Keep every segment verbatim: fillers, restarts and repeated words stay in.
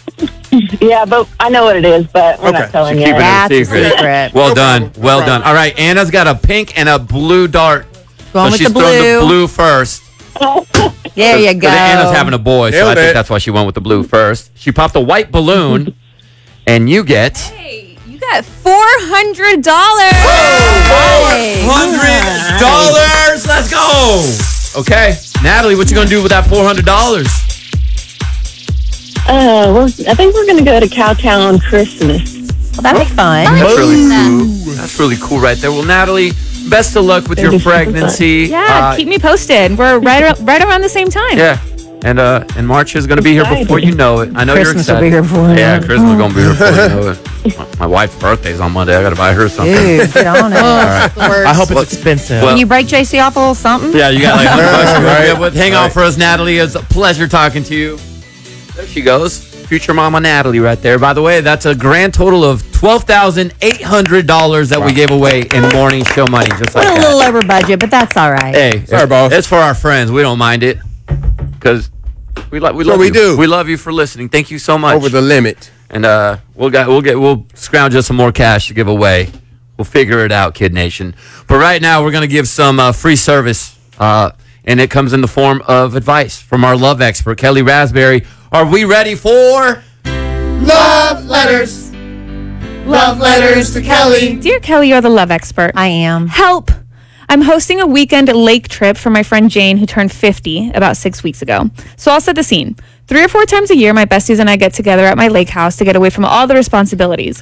Yeah, but I know what it is, but we're Okay. not telling She you. keeping it a That's a secret. secret. Well done. Well done. All right, Anna's got a pink and a blue dart. Going so with she's the throwing the blue. blue first. There you Because go. Anna's having a boy, so Nailed I think it. that's why she went with the blue first. She popped a white balloon, and you get Hey, you got four hundred dollars. hundred dollars. Let's go. Okay, Natalie, what you gonna do with that four hundred dollars? Uh, well, I think we're going to go to Cowtown on Christmas. Well, that'd be fun. That's really cool. That's really cool right there. Well, Natalie, best of luck with your pregnancy. Yeah, Uh, keep me posted. We're right ar- right around the same time. Yeah. And uh, and March is going to be here before you know it. I know Christmas you're will excited. be here before you Yeah, know it. Christmas is going to be here before you know it. My, my wife's birthday's on Monday. I got to buy her something. Dude, get on it. I hope it's Well- expensive. well- Can you break J C off a little something? Yeah, you got like one hundred bucks. Right. Yeah, but hang on Right. for us, Natalie. It's a pleasure talking to you. There she goes. Future mama Natalie right there. By the way, that's a grand total of twelve thousand eight hundred dollars that we gave away in morning show money. Just like We're a that. little over budget, but that's all right. Hey, Sorry, it's, boss. it's for our friends. We don't mind it because we like we So love we you. do. We love you for listening. Thank you so much. Over the limit. and uh, we'll get we'll get we'll scrounge us some more cash to give away. We'll figure it out, Kid Nation. But right now, we're gonna give some uh, free service, uh, and it comes in the form of advice from our love expert, Kelly Raspberry. Are we ready for? Love letters. Love letters to Kelly. Dear Kelly, you're the love expert. I am. Help! I'm hosting a weekend lake trip for my friend Jane, who turned fifty about six weeks ago. So I'll set the scene. Three or four times a year, my besties and I get together at my lake house to get away from all the responsibilities.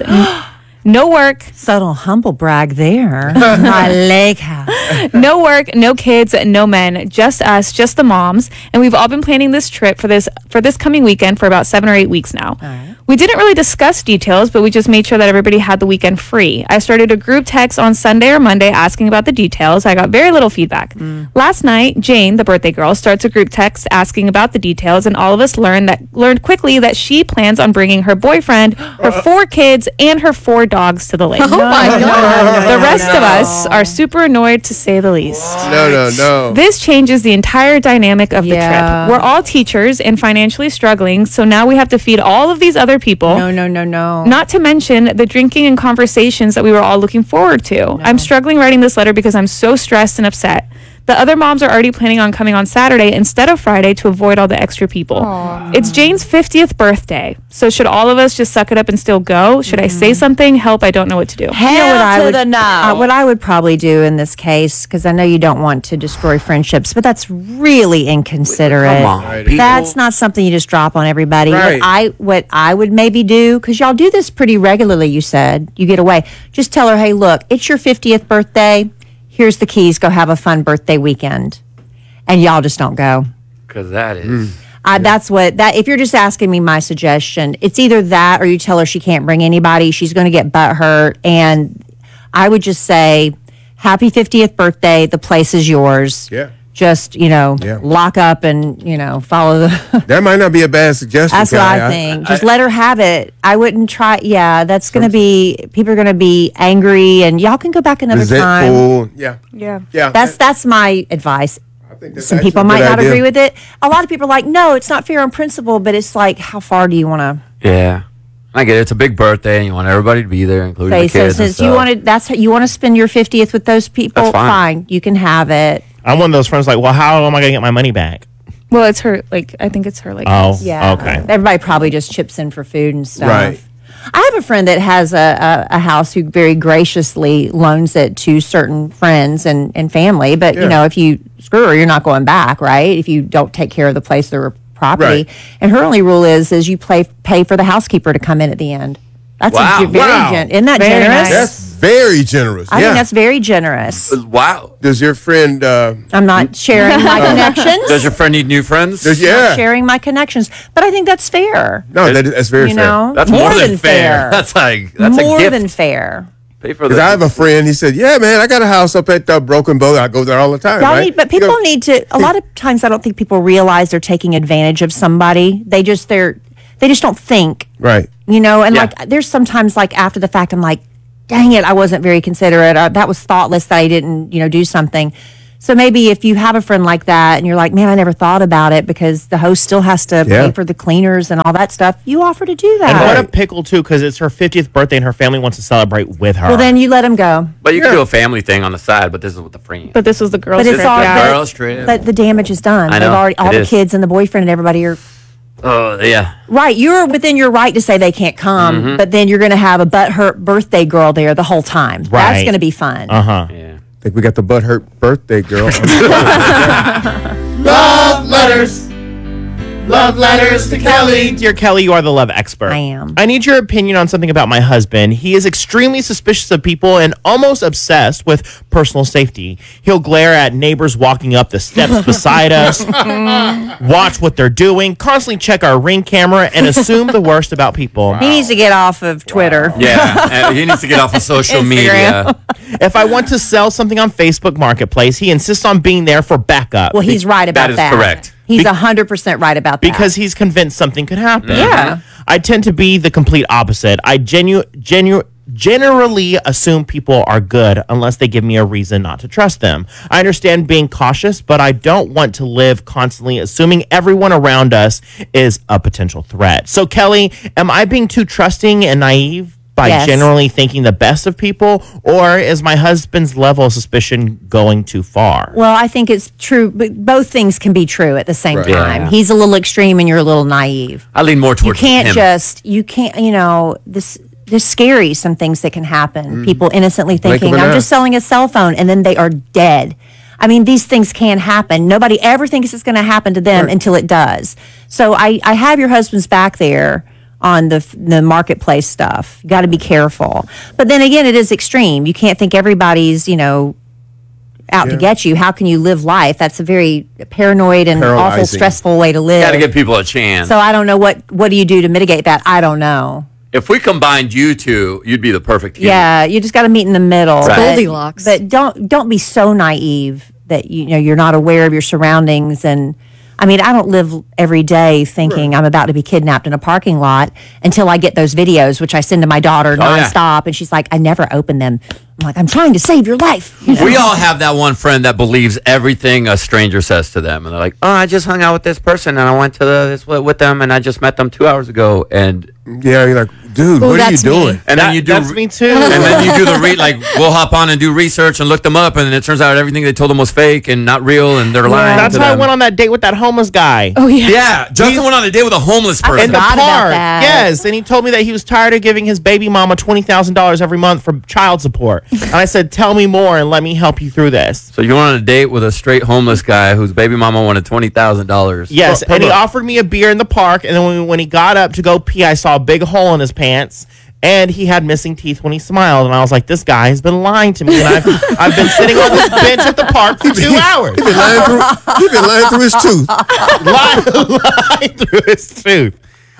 No work, Subtle humble brag there. My lake house. no work, no kids, no men, just us, just the moms, and we've all been planning this trip for this for this coming weekend for about seven or eight weeks now. We didn't really discuss details, but we just made sure that everybody had the weekend free. I started a group text on Sunday or Monday asking about the details. I got very little feedback. Last night, Jane, the birthday girl, starts a group text asking about the details, and all of us learned that learned quickly that she plans on bringing her boyfriend, her four kids, and her four dogs to the lake. Oh my God. The rest of us are super annoyed, to say the least. No, no, no. This changes the entire dynamic of the Yeah. trip. We're all teachers and financially struggling, so now we have to feed all of these other people. No, no, no, no. Not to mention the drinking and conversations that we were all looking forward to. I'm struggling writing this letter because I'm so stressed and upset. The other moms are already planning on coming on Saturday instead of Friday to avoid all the extra people. It's Jane's fiftieth birthday, so should all of us just suck it up and still go? Should I say something? Help, I don't know what to do. Hell you know what I to would, the no. uh, what I would probably do in this case, because I know you don't want to destroy friendships, but that's really inconsiderate. Come on, Right. people. That's not something you just drop on everybody. Right. What I what I would maybe do, because y'all do this pretty regularly, you said, you get away. Just tell her, hey, look, it's your fiftieth birthday. Here's the keys. Go have a fun birthday weekend. And y'all just don't go. Because that is. I, That's what that. If you're just asking me my suggestion, it's either that or you tell her she can't bring anybody. She's going to get butthurt, and I would just say, "Happy fiftieth birthday! The place is yours. Yeah. Just you know, Yeah. lock up and you know follow the." That might not be a bad suggestion. That's what Kelly. I think. Just let her have it. I wouldn't try. Yeah, that's going to be. People are going to be angry, and y'all can go back another time. Resentful. Yeah. Yeah. Yeah. That's that's my advice. I think that's Some actually people a might good not idea. agree with it. A lot of people are like, no, it's not fair on principle, but it's like, how far do you want to Yeah. I get it. It's a big birthday, and you want everybody to be there, including say? the So kids. and since you stuff. want to, that's how you want to spend your fiftieth with those people. That's fine. You can have it. I'm one of those friends like, well, how am I going to get my money back? Well, it's her, like, I think it's her, like, Oh, Yeah. okay. Everybody probably just chips in for food and stuff. Right. I have a friend that has a, a, a house who very graciously loans it to certain friends and, and family. But, Yeah. you know, if you screw her, you're not going back, right? If you don't take care of the place or property. Right. And her only rule is, is you play, pay for the housekeeper to come in at the end. That's Wow. a, ge- very Wow. gen- isn't that Very generous? nice. That's very generous. I yeah. think that's very generous. Wow. Does your friend? Uh, I'm not sharing my connections. Does your friend need new friends? does, Not yeah. sharing my connections. But I think that's fair. No, that, that's very You fair. know? That's more, than, fair. That's like that's More a gift. than fair. Pay for Because the. I have a friend. He said, "Yeah, man, I got a house up at uh, Broken Bow. I go there all the time." Y'all right? need, but You people go- need to. A lot of times, I don't think people realize they're taking advantage of somebody. They just they're they just don't think, Right. you know. And Yeah. like, there's sometimes like after the fact, I'm like, dang it, I wasn't very considerate. Or, that was thoughtless that I didn't, you know, do something. So maybe if you have a friend like that and you're like, man, I never thought about it because the host still has to Yeah. pay for the cleaners and all that stuff, you offer to do that. And what a pickle, too, because it's her fiftieth birthday and her family wants to celebrate with her. Well, then you let them go. But you can do a family thing on the side, but this is with the friend. But this was the girls. But it's trip, all yeah. Girls trip. But the damage is done. I They've know, already all it the is. kids and the boyfriend and everybody are Oh, yeah. right. You're within your right to say they can't come, Mm-hmm. but then you're going to have a butthurt birthday girl there the whole time. That's Right. going to be fun. Uh-huh. Yeah. I think we got the butthurt birthday girl. Love letters. Love letters to Kelly. Dear Kelly, you are the love expert. I am. I need your opinion on something about my husband. He is extremely suspicious of people and almost obsessed with personal safety. He'll glare at neighbors walking up the steps beside us, watch what they're doing, constantly check our Ring camera, and assume the worst about people. He needs to get off of Twitter. Yeah. And he needs to get off of social media. If I want to sell something on Facebook Marketplace, he insists on being there for backup. Well, he's right about is that. correct. He's Be- one hundred percent right about that. because he's convinced something could happen. Yeah. I tend to be the complete opposite. I genu- genu- generally assume people are good unless they give me a reason not to trust them. I understand being cautious, but I don't want to live constantly assuming everyone around us is a potential threat. So, Kelly, am I being too trusting and naive by Yes. generally thinking the best of people, or is my husband's level of suspicion going too far? Well, I think it's true, but both things can be true at the same Right. time. Yeah. He's a little extreme and you're a little naive. I lean more You towards can't him. just, you can't, you know, this. There's scary some things that can happen. People innocently Blink of thinking, an I'm eye. just selling a cell phone, and then they are dead. I mean, these things can happen. Nobody ever thinks it's going to happen to them until it does. So I, I have your husband's back there on the the marketplace stuff. You got to be careful. But then again, it is extreme. You can't think everybody's, you know, out to get you. How can you live life? That's a very paranoid and awful, Paralyzing. stressful way to live. Got to give people a chance. so I don't know what what do you do to mitigate that? I don't know. If we combined you two, you'd be the perfect team. Yeah, you just got to meet in the middle. Right. But- Goldilocks. But don't don't be so naive that you know you're not aware of your surroundings. And I mean, I don't live every day thinking I'm about to be kidnapped in a parking lot until I get those videos, which I send to my daughter Oh, yeah. nonstop, and she's like, I never open them. I'm like, I'm trying to save your life. You know? We all have that one friend that believes everything a stranger says to them, and they're like, "Oh, I just hung out with this person, and I went to the, this with them, and I just met them two hours ago." And Yeah, you're like, dude, Ooh, what are you that's me. doing? and That- then you do, that's me too. and then you do the re like we'll hop on and do research and look them up, and then it turns out everything they told them was fake and not real, and they're lying. That's to how I them. went on that date with that homeless guy. Oh yeah. Yeah, Justin went on a date with a homeless person. In the forgot about park, that. yes, and he told me that he was tired of giving his baby mama twenty thousand dollars every month for child support. And I said, "Tell me more and let me help you through this." So you went on a date with a straight homeless guy whose baby mama wanted twenty thousand dollars. Yes, Hold- and he hold on. offered me a beer in the park, and then when, when he got up to go pee, I saw a big hole in his pants, and he had missing teeth when he smiled, and I was like, "This guy has been lying to me, and I've I've been sitting on this bench at the park for two hours, He been lying through, he been lying through his tooth. lying, lying through his tooth."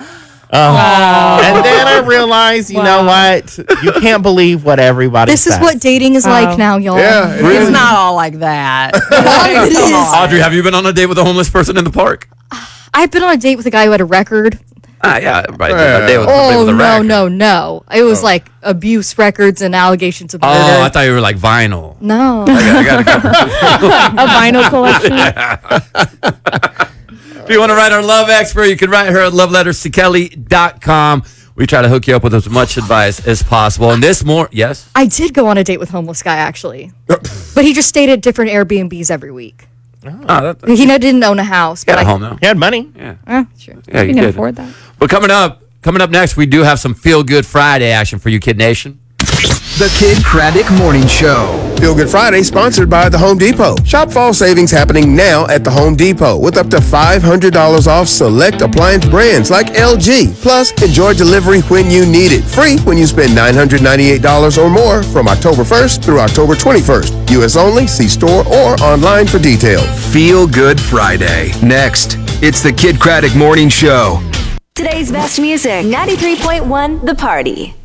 Uh, and then I realized, you know what? You can't believe what everybody This says. is what dating is like now, y'all. Yeah, it It's is. not all like that. It is. Audrey, have you been on a date with a homeless person in the park? I've been on a date with a guy who had a record. Ah, yeah, right. Yeah. A date with, somebody Oh with a no, record. no, no! It was like abuse records and allegations of murder. Oh, I thought you were like vinyl. no. I got, I got A vinyl collection. If you want to write our love expert, you can write her at love letters to kelly dot com. We try to hook you up with as much advice as possible. And this more, yes? I did go on a date with a homeless guy actually, but he just stayed at different Airbnbs every week. Oh, that, He no, didn't own a house, got but a I, home now. He had money. Yeah, Eh, sure. yeah, You you can did. afford that. But coming up, coming up next, we do have some Feel Good Friday action for you, Kid Nation. The Kid Craddock Morning Show. Feel Good Friday, sponsored by The Home Depot. Shop fall savings happening now at The Home Depot with up to five hundred dollars off select appliance brands like L G. Plus, enjoy delivery when you need it. Free when you spend nine hundred ninety-eight dollars or more from October first through October twenty-first. U S only. See store or online for details. Feel Good Friday. Next, it's the Kid Craddock Morning Show. Today's best music, ninety-three point one The Party.